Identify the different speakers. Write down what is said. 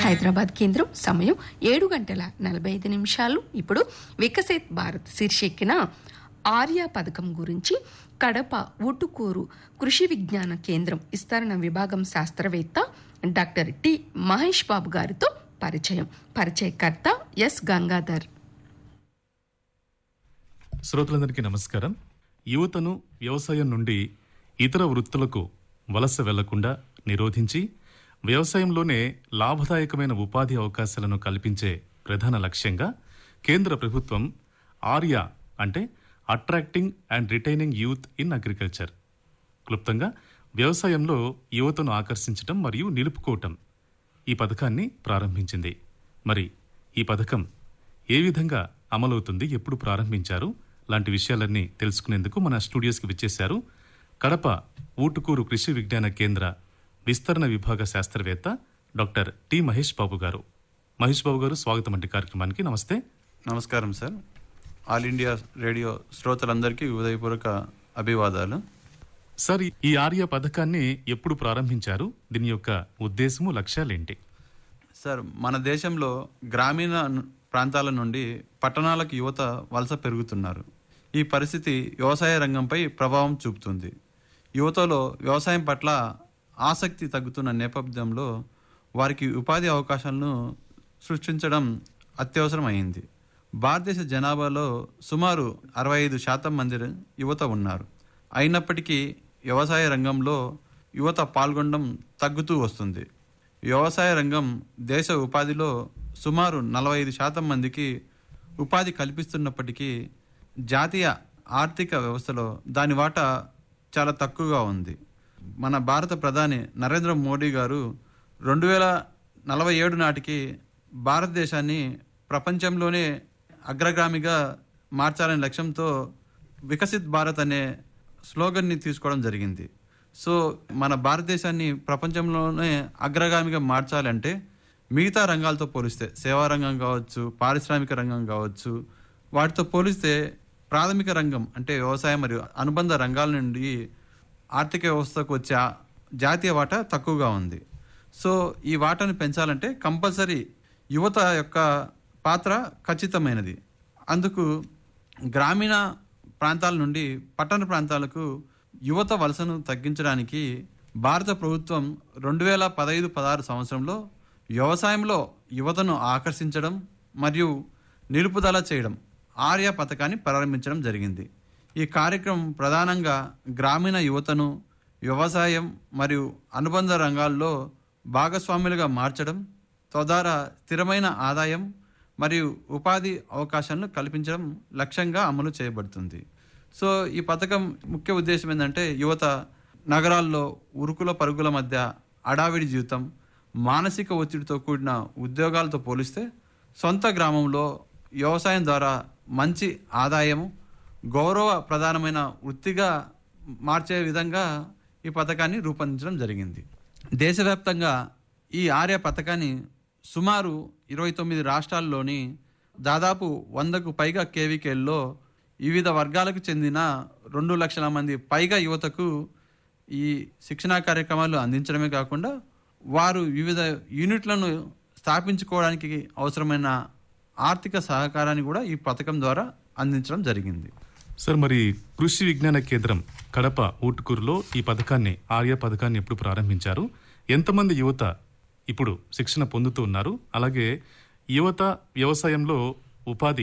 Speaker 1: హైదరాబాద్ కేంద్రం సమయం 7:45 ఇప్పుడు వికసిత్ భారత్ శీర్షికన ఆర్య పథకం గురించి కడప ఊటుకూరు కృషి విజ్ఞాన కేంద్రం విస్తరణ విభాగం శాస్త్రవేత్త డాక్టర్ టి మహేష్ బాబు గారితో పరిచయకర్త ఎస్ గంగాధర్.
Speaker 2: శ్రోతలందరికీ నమస్కారం. యువతను వ్యవసాయం నుండి ఇతర వృత్తులకు వలస వెళ్లకుండా నిరోధించి వ్యవసాయంలోనే లాభదాయకమైన ఉపాధి అవకాశాలను కల్పించే ప్రధాన లక్ష్యంగా కేంద్ర ప్రభుత్వం ఆర్య అంటే attracting and retaining youth in agriculture, క్లుప్తంగా వ్యవసాయంలో యువతను ఆకర్షించడం మరియు నిలుపుకోవటం, ఈ పథకాన్ని ప్రారంభించింది. మరి ఈ పథకం ఏ విధంగా అమలవుతుంది, ఎప్పుడు ప్రారంభించారు లాంటి విషయాలన్నీ తెలుసుకునేందుకు మన స్టూడియోస్కి విచ్చేశారు కడప ఊటుకూరు కృషి విజ్ఞాన కేంద్ర విస్తరణ విభాగ శాస్త్రవేత్త డాక్టర్ టి మహేష్ బాబు గారు. మహేష్ బాబు గారు, స్వాగతం అండి కార్యక్రమానికి. నమస్తే.
Speaker 3: నమస్కారం సార్. ఆల్ ఇండియా రేడియో శ్రోతలందరికీ ఉదయపూర్వక అభివాదాలు.
Speaker 2: సార్, ఈ ఆర్య పథకాన్ని ఎప్పుడు ప్రారంభించారు? దీని యొక్క ఉద్దేశము, లక్ష్యాలేంటి?
Speaker 3: సార్, మన దేశంలో గ్రామీణ ప్రాంతాల నుండి పట్టణాలకు యువత వలస పెరుగుతున్నారు. ఈ పరిస్థితి వ్యవసాయ రంగంపై ప్రభావం చూపుతుంది. యువతలో వ్యవసాయం పట్ల ఆసక్తి తగ్గుతున్న నేపథ్యంలో వారికి ఉపాధి అవకాశాలను సృష్టించడం అత్యవసరమైంది. భారతదేశ జనాభాలో సుమారు 65% మంది యువత ఉన్నారు. అయినప్పటికీ వ్యవసాయ రంగంలో యువత పాల్గొనడం తగ్గుతూ వస్తుంది. వ్యవసాయ రంగం దేశ ఉపాధిలో సుమారు 45% మందికి ఉపాధి కల్పిస్తున్నప్పటికీ జాతీయ ఆర్థిక వ్యవస్థలో దాని వాటా చాలా తక్కువగా ఉంది. మన భారత ప్రధాని నరేంద్ర మోడీ గారు 2047 నాటికి భారతదేశాన్ని ప్రపంచంలోనే అగ్రగామిగా మార్చాలనే లక్ష్యంతో వికసిత్ భారత్ అనే స్లోగన్ని తీసుకోవడం జరిగింది. సో మన భారతదేశాన్ని ప్రపంచంలోనే అగ్రగామిగా మార్చాలంటే మిగతా రంగాలతో పోలిస్తే, సేవా రంగం కావచ్చు, పారిశ్రామిక రంగం కావచ్చు, వాటితో పోలిస్తే ప్రాథమిక రంగం అంటే వ్యవసాయం మరియు అనుబంధ రంగాల నుండి ఆర్థిక వ్యవస్థకు వచ్చే జాతీయ వాటా తక్కువగా ఉంది. సో ఈ వాటాను పెంచాలంటే కంపల్సరీ యువత యొక్క పాత్ర ఖచ్చితమైనది. అందుకు గ్రామీణ ప్రాంతాల నుండి పట్టణ ప్రాంతాలకు యువత వలసను తగ్గించడానికి భారత ప్రభుత్వం 2015-16 సంవత్సరంలో వ్యవసాయంలో యువతను ఆకర్షించడం మరియు నిలుపుదల చేయడం ఆర్య పథకాన్ని ప్రారంభించడం జరిగింది. ఈ కార్యక్రమం ప్రధానంగా గ్రామీణ యువతను వ్యవసాయం మరియు అనుబంధ రంగాల్లో భాగస్వాములుగా మార్చడం, తద్వారా స్థిరమైన ఆదాయం మరియు ఉపాధి అవకాశాలను కల్పించడం లక్ష్యంగా అమలు చేయబడుతుంది. సో ఈ పథకం ముఖ్య ఉద్దేశం ఏంటంటే యువత నగరాల్లో ఉరుకుల పరుగుల మధ్య అడావిడి జీవితం, మానసిక ఒత్తిడితో కూడిన ఉద్యోగాలతో పోలిస్తే సొంత గ్రామంలో వ్యవసాయం ద్వారా మంచి ఆదాయం, గౌరవ ప్రధానమైన వృత్తిగా మార్చే విధంగా ఈ పథకాన్ని రూపొందించడం జరిగింది. దేశవ్యాప్తంగా ఈ ఆర్య పథకాన్ని సుమారు 29 రాష్ట్రాల్లోని దాదాపు 100కు పైగా కేవీకేల్లో వివిధ వర్గాలకు చెందిన 2 లక్షల మంది పైగా యువతకు ఈ శిక్షణా కార్యక్రమాలు అందించడమే కాకుండా వారు వివిధ యూనిట్లను స్థాపించుకోవడానికి అవసరమైన ఆర్థిక సహకారాన్ని కూడా ఈ పథకం ద్వారా అందించడం జరిగింది.
Speaker 2: సార్, మరి కృషి విజ్ఞాన కేంద్రం కడప ఊటుకూరులో ఈ పథకాన్ని, ఆర్య పథకాన్ని ఎప్పుడు ప్రారంభించారు? ఎంతమంది యువత ఇప్పుడు శిక్షణ పొందుతూ ఉన్నారు? అలాగే యువత వ్యవసాయంలో ఉపాధి